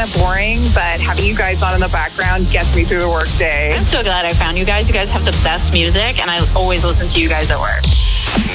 kind of boring, but having you guys on in the background gets me through the workday. I'm so glad I found you guys. You guys have the best music, and I always listen to you guys at work.